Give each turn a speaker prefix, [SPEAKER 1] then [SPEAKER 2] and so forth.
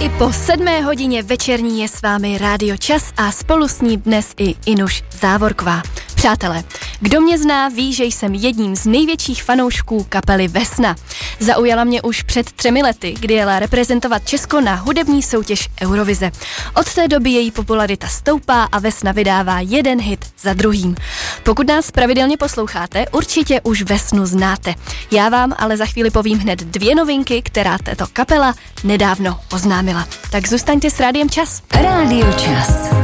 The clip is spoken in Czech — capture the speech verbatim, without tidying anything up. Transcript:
[SPEAKER 1] I po sedmé hodině večerní je s vámi Rádio Čas a spolu s ní dnes i Inuš Závorková. Přátelé, kdo mě zná, ví, že jsem jedním z největších fanoušků kapely Vesna. Zaujala mě už před třemi lety, kdy jela reprezentovat Česko na hudební soutěž Eurovize. Od té doby její popularita stoupá a Vesna vydává jeden hit za druhým. Pokud nás pravidelně posloucháte, určitě už Vesnu znáte. Já vám ale za chvíli povím hned dvě novinky, která tato kapela nedávno oznámila. Tak zůstaňte s Rádiem Čas.
[SPEAKER 2] Rádio Čas.